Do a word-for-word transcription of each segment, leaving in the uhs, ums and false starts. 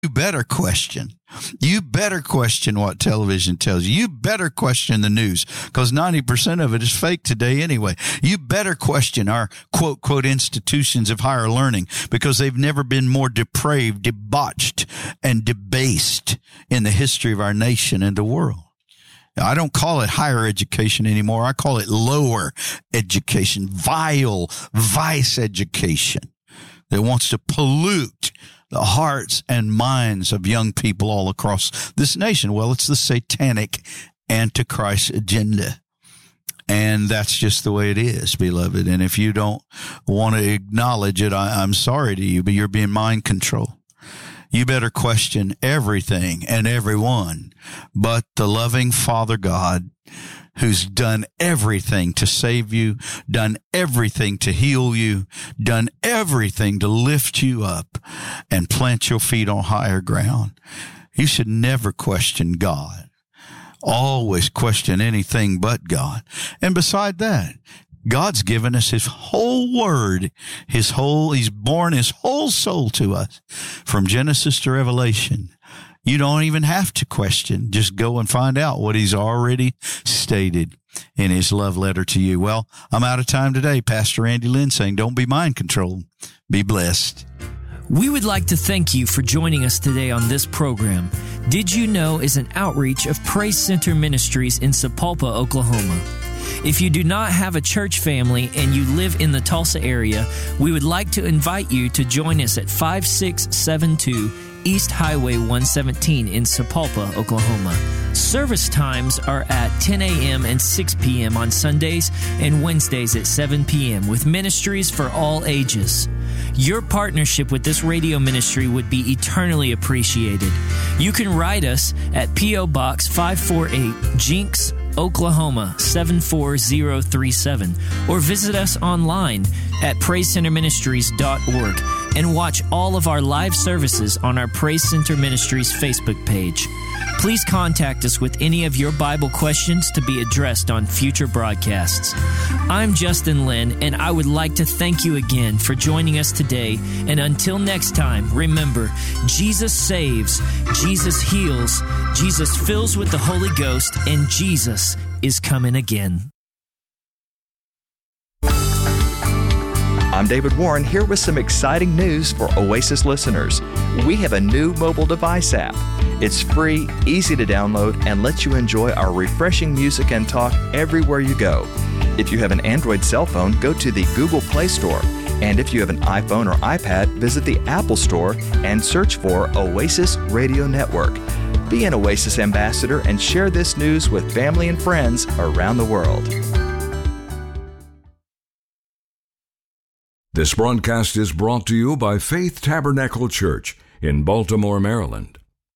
You better question. You better question what television tells you. You better question the news, because ninety percent of it is fake today anyway. You better question our quote, quote, institutions of higher learning, because they've never been more depraved, debauched, and debased in the history of our nation and the world. I don't call it higher education anymore. I call it lower education, vile, vice education that wants to pollute the hearts and minds of young people all across this nation. Well, it's the satanic Antichrist agenda. And that's just the way it is, beloved. And if you don't want to acknowledge it, I, I'm sorry to you, but you're being mind controlled. You better question everything and everyone but the loving Father God, who's done everything to save you, done everything to heal you, done everything to lift you up and plant your feet on higher ground. You should never question God. Always question anything but God. And beside that, God's given us his whole word, his whole, he's born his whole soul to us from Genesis to Revelation. You don't even have to question. Just go and find out what he's already stated in his love letter to you. Well, I'm out of time today. Pastor Andy Lynn saying, don't be mind controlled. Be blessed. We would like to thank you for joining us today on this program. Did You Know is an outreach of Praise Center Ministries in Sapulpa, Oklahoma. If you do not have a church family and you live in the Tulsa area, we would like to invite you to join us at five six seven two East Highway one seventeen in Sapulpa, Oklahoma. Service times are at ten a.m. and six p.m. on Sundays and Wednesdays at seven p.m. with ministries for all ages. Your partnership with this radio ministry would be eternally appreciated. You can write us at P O. Box five forty-eight, Jinx, Oklahoma seven four zero three seven, or visit us online at praise center ministries dot org and watch all of our live services on our Praise Center Ministries Facebook page. Please contact us with any of your Bible questions to be addressed on future broadcasts. I'm Justin Lynn, and I would like to thank you again for joining us today. And until next time, remember, Jesus saves, Jesus heals, Jesus fills with the Holy Ghost, and Jesus is coming again. I'm David Warren, here with some exciting news for Oasis listeners. We have a new mobile device app. It's free, easy to download, and lets you enjoy our refreshing music and talk everywhere you go. If you have an Android cell phone, go to the Google Play Store. And if you have an iPhone or iPad, visit the Apple Store and search for Oasis Radio Network. Be an Oasis ambassador and share this news with family and friends around the world. This broadcast is brought to you by Faith Tabernacle Church in Baltimore, Maryland.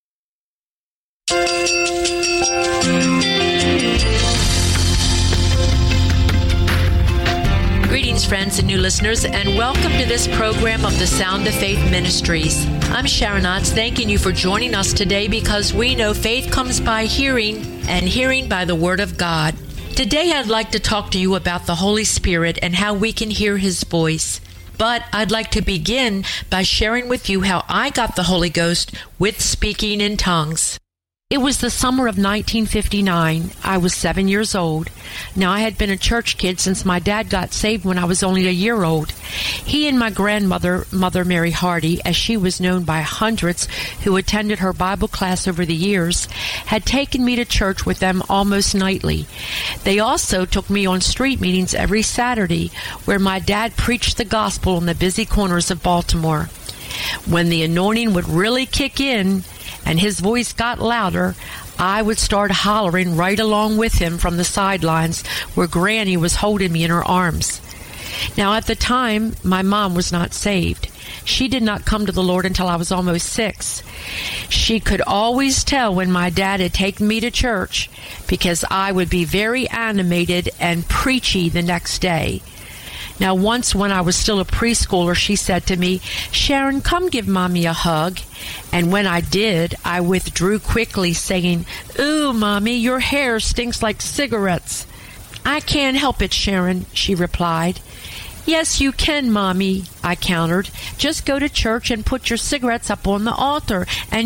Greetings, friends and new listeners, and welcome to this program of the Sound of Faith Ministries. I'm Sharon Otts, thanking you for joining us today, because we know faith comes by hearing, and hearing by the Word of God. Today I'd like to talk to you about the Holy Spirit and how we can hear His voice. But I'd like to begin by sharing with you how I got the Holy Ghost with speaking in tongues. It was the summer of nineteen fifty-nine. I was seven years old. Now, I had been a church kid since my dad got saved when I was only a year old. He and my grandmother, Mother Mary Hardy, as she was known by hundreds who attended her Bible class over the years, had taken me to church with them almost nightly. They also took me on street meetings every Saturday, where my dad preached the gospel on the busy corners of Baltimore. When the anointing would really kick in and his voice got louder, I would start hollering right along with him from the sidelines where Granny was holding me in her arms. Now, at the time, my mom was not saved. She did not come to the Lord until I was almost six. She could always tell when my dad had taken me to church, because I would be very animated and preachy the next day. Now, once when I was still a preschooler, she said to me, "Sharon, come give Mommy a hug." And when I did, I withdrew quickly, saying, "Ooh, Mommy, your hair stinks like cigarettes." "I can't help it, Sharon," she replied. Yes, you can, Mommy, I countered. Just go to church and put your cigarettes up on the altar, and